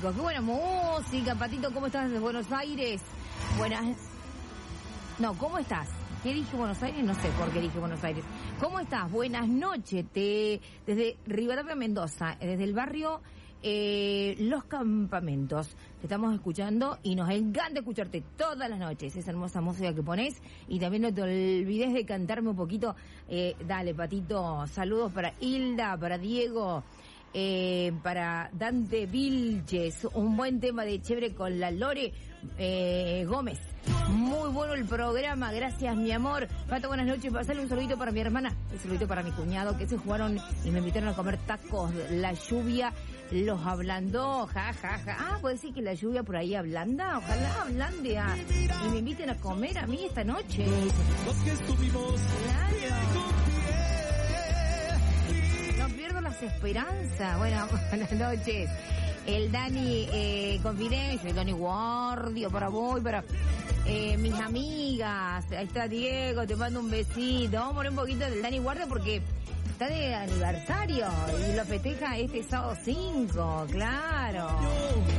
chicos. Qué buena música. Patito, ¿cómo estás desde Buenos Aires? Buenas... No, ¿cómo estás? ¿Qué dije Buenos Aires? No sé por qué dije Buenos Aires. ¿Cómo estás? Buenas noches. Desde Rivadavia, Mendoza, desde el barrio Los Campamentos. Te estamos escuchando y nos encanta escucharte todas las noches. Esa hermosa música que pones. Y también no te olvides de cantarme un poquito. Dale, Patito. Saludos para Hilda, para Diego, para Dante Vilches. Un buen tema de chévere con la Lore Gómez. Muy bueno el programa, gracias mi amor. Pato, buenas noches. Pasarle un saludito para mi hermana, un saludito para mi cuñado que se jugaron y me invitaron a comer tacos. La lluvia los ablandó, ja, ja, ja. Ah, ¿puede decir que la lluvia por ahí ablanda? Ojalá ablande y me inviten a comer a mí esta noche. Los que estuvimos no pierdo las esperanzas. Bueno, buenas noches. El Dani Confidencia, el Dani Guardia, para vos y para mis amigas. Ahí está Diego, te mando un besito. Vamos a poner un poquito del Dani Guardia porque está de aniversario y lo festeja este sábado 5, claro.